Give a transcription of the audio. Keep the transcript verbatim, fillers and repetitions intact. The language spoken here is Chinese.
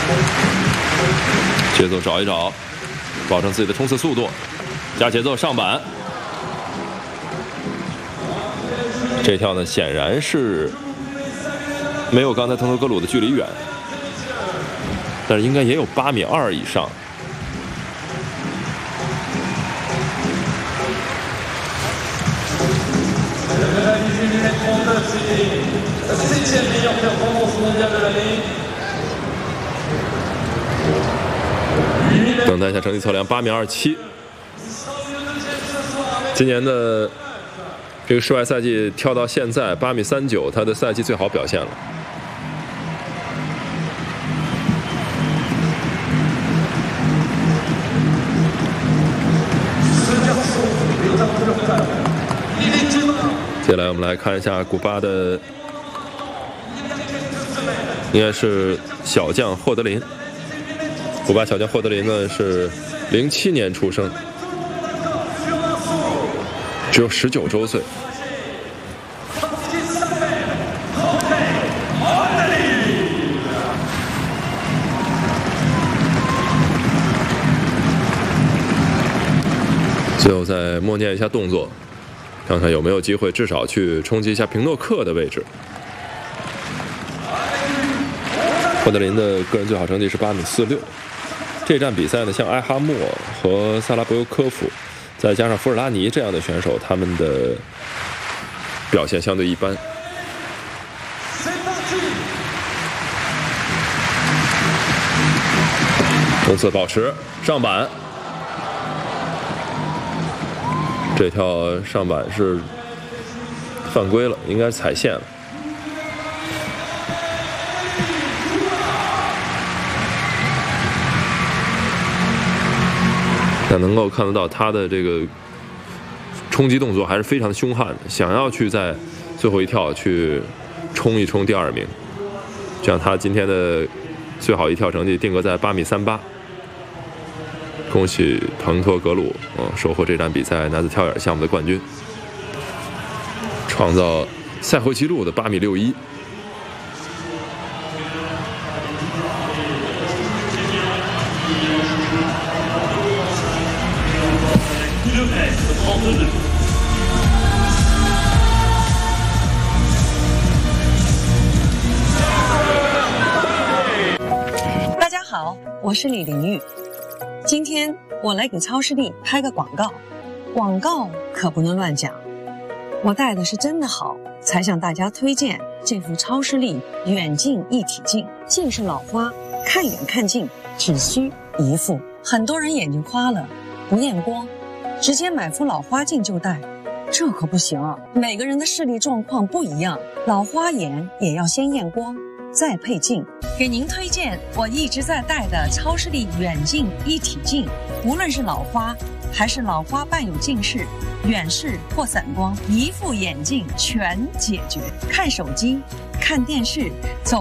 节奏找一找，保证自己的冲刺速度，加节奏上板。这跳呢，显然是没有刚才腾头格鲁的距离远，但是应该也有八米二以上。等待一下成绩测量，八米二七。今年的这个室外赛季跳到现在八米三九，他的赛季最好表现了。接下来我们来看一下古巴的，应该是小将霍德林。古巴小将霍德林呢是零七年出生，只有十九周岁。最后再默念一下动作，看看有没有机会至少去冲击一下平诺克的位置。霍德林的个人最好成绩是八米四六。这站比赛呢，像埃哈默和萨拉博尤科夫，再加上弗尔拉尼这样的选手，他们的表现相对一般。冲刺保持上板，这跳上板是犯规了，应该踩线了。但能够看得到他的这个冲击动作还是非常的凶悍的，想要去在最后一跳去冲一冲第二名，这样他今天的最好一跳成绩定格在八米三八。恭喜腾托格鲁，嗯，收获这站比赛男子跳远项目的冠军，创造赛会纪录的八米六一。 大家好，我是李玲玉。今天我来给超视力拍个广告，广告可不能乱讲。我戴的是真的好，才向大家推荐这副超视力远近一体镜。近视老花，看远看近只需一副。很多人眼睛花了，不验光，直接买副老花镜就戴，这可不行啊！每个人的视力状况不一样，老花眼也要先验光，再配镜。给您推荐我一直在戴的超视力远近一体镜，无论是老花还是老花伴有近视、远视或散光，一副眼镜全解决。看手机、看电视、走